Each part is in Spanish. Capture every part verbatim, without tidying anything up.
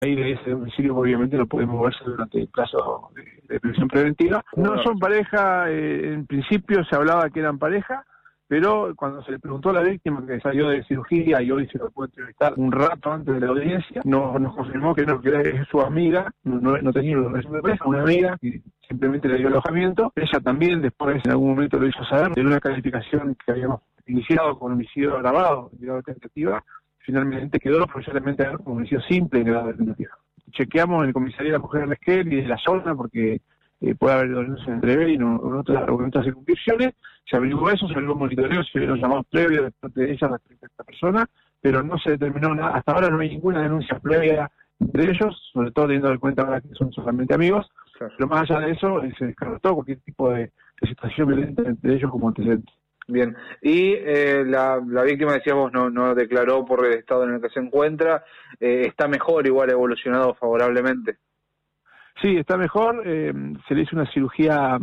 ahí de ese domicilio obviamente no puede moverse durante el plazo de, de prisión preventiva. No son pareja, eh, en principio se hablaba que eran pareja, pero cuando se le preguntó a la víctima que salió de cirugía y hoy se lo puede entrevistar un rato antes de la audiencia, no, nos confirmó que no, que era es su amiga, no, no tenía una relación de pareja, una amiga que simplemente le dio alojamiento. Ella también después en algún momento lo hizo saber de una calificación que habíamos iniciado con homicidio agravado, grado de tentativa, finalmente quedó provisionalmente como homicidio simple en grado de tentativa. Chequeamos en el comisario de la mujer de Esquel y de la zona porque eh, puede haber denuncias entre él y no, en otras, en otras circunscripciones. Se averiguó eso, se averiguó monitoreo, se vieron llamados previos de parte de ella respecto a esta persona, pero no se determinó nada. Hasta ahora no hay ninguna denuncia previa entre ellos, sobre todo teniendo en cuenta ahora que son solamente amigos, claro. Pero más allá de eso, se descartó cualquier tipo de, de situación violenta entre ellos como antecedentes. Bien, y eh, la, la víctima, decíamos, no, no declaró por el estado en el que se encuentra, eh, está mejor, igual evolucionado favorablemente. Sí, está mejor, eh, se le hizo una cirugía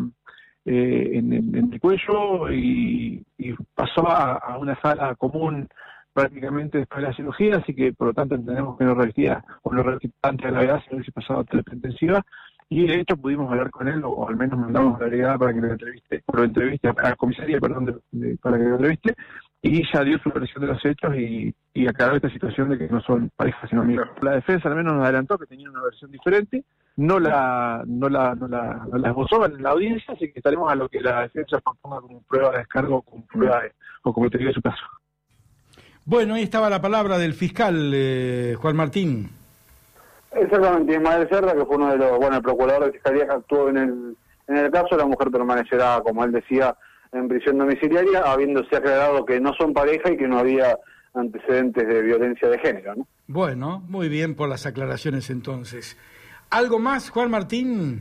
eh, en, en, en el cuello y, y pasó a, a una sala común prácticamente después de la cirugía, así que por lo tanto entendemos que no revestía, o no revestía tanta gravedad, si no hubiese pasado a terapia intensiva. Y de hecho pudimos hablar con él, o al menos mandamos a la brigada para que lo entreviste, o lo entreviste, a la comisaría, perdón, de, de, para que lo entreviste, y ya dio su versión de los hechos y, y aclaró esta situación de que no son parejas sino amigos. La defensa al menos nos adelantó que tenía una versión diferente, no la no la no la, no la esbozó en la audiencia, así que estaremos a lo que la defensa proponga como prueba de descargo o como prueba de, o como teoría de su caso. Bueno, ahí estaba la palabra del fiscal eh, Juan Martín. Exactamente, Ismael Cerda, que fue uno de los, bueno, el procurador de Fiscalía que actuó en el en el caso. La mujer permanecerá, como él decía, en prisión domiciliaria, habiéndose aclarado que no son pareja y que no había antecedentes de violencia de género, ¿no? Bueno, muy bien por las aclaraciones entonces. ¿Algo más, Juan Martín?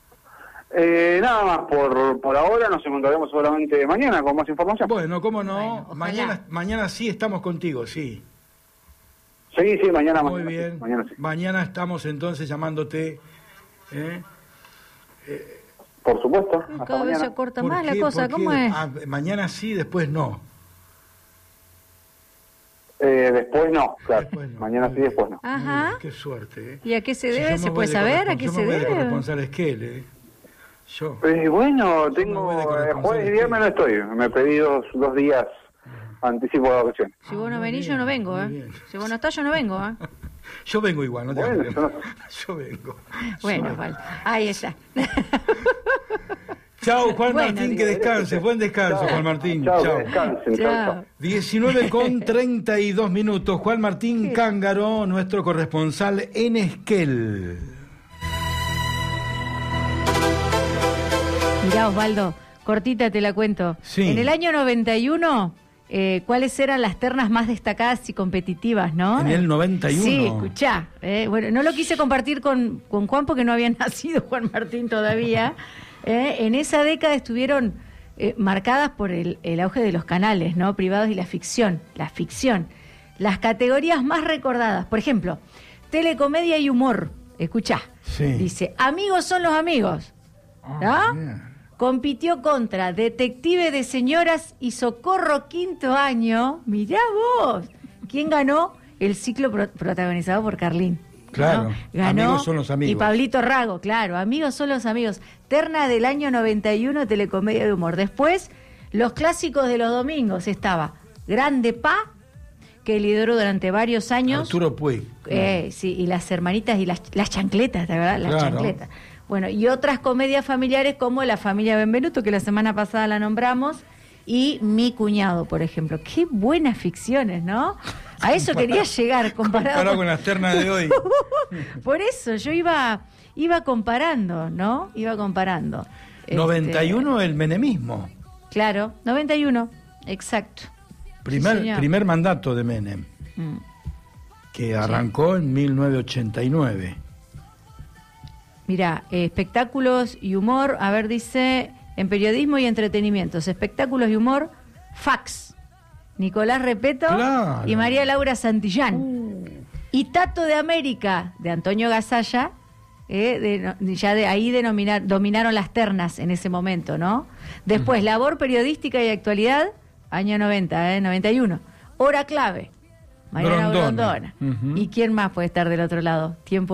Eh, nada más, por por ahora nos encontraremos seguramente mañana con más información. Bueno, cómo no, Bueno, mañana mañana sí estamos contigo, sí. Sí, sí, mañana. Muy mañana, bien, sí, mañana, sí. mañana estamos entonces llamándote. ¿eh? Eh, Por supuesto. Cada hasta vez mañana. se corta ¿por más qué? la cosa, ¿Por ¿cómo qué? es? Ah, mañana sí, después no. Eh, después no, claro. Después no. Mañana sí, después no. Ajá. Qué suerte, ¿eh? ¿Y a qué se Si debe? yo me ¿Se voy puede de saber a correspon- qué yo se me voy de debe? corresponsal Esquel, ¿eh? Yo. Eh, bueno, me tengo voy de eh, corresponsal jueves y Esquel. viernes no estoy. Me pedí dos, dos días anticipo de vacaciones. Si vos no Ah, muy venís, bien, yo no vengo, muy ¿eh? bien. Si vos no estás, yo no vengo, ¿eh? Yo vengo igual, no te Bueno, preocupes. Yo vengo. Bueno, Yo- vale. Ahí está. Chao, Juan Bueno, Martín, digo, que descanse. Buen descanso, Chao. Juan Martín. Chao, Chao. que descansen. Chao, Chao. chao. diecinueve con treinta y dos minutos. Juan Martín Cángaro, nuestro corresponsal en Esquel. Mirá, Osvaldo, cortita te la cuento. Sí. En el año noventa y uno, eh, ¿cuáles eran las ternas más destacadas y competitivas, no? En el noventa y uno. Sí, escuchá. Eh, bueno, no lo quise compartir con, con Juan porque no había nacido Juan Martín todavía. Eh, en esa década estuvieron eh, marcadas por el, el auge de los canales, ¿no? Privados y la ficción. La ficción. Las categorías más recordadas, por ejemplo, telecomedia y humor. Escuchá. Sí. Dice, amigos son los amigos. Ah, ¿No? bien. Compitió contra Detective de Señoras y Socorro Quinto Año. Mirá vos. ¿Quién ganó? El ciclo pro- protagonizado por Carlín. Claro, ¿no? Ganó, Amigos son los amigos. Y Pablito Rago, claro, Amigos son los amigos. Terna del año noventa y uno, telecomedia de humor. Después, los clásicos de los domingos. Estaba Grande Pa, que lideró durante varios años. Arturo Puig. Eh, sí, y las hermanitas y las, las chancletas, ¿de verdad? Las Claro. chancletas. Bueno, y otras comedias familiares como La familia Benvenuto, que la semana pasada la nombramos, y Mi cuñado, por ejemplo. Qué buenas ficciones, ¿no? A eso quería llegar, comparado, Comparado con las ternas de hoy. Por eso, yo iba iba comparando, ¿no? Iba comparando. noventa y uno Este, el menemismo. claro, noventa y uno, exacto. Primer, señor. primer mandato de Menem, Mm. que arrancó en mil novecientos ochenta y nueve. Mirá, eh, espectáculos y humor, a ver, dice, en periodismo y entretenimientos, espectáculos y humor, Fax, Nicolás Repeto Claro. y María Laura Santillán. Y Tato de América, de Antonio Gasalla, eh, de- ya de ahí denominar, dominaron las ternas en ese momento, ¿no? Después, labor periodística y actualidad, año noventa, eh, noventa y uno. Hora clave, Mariana Grondona. Grondona. Uh-huh. ¿Y quién más puede estar del otro lado? Tiempo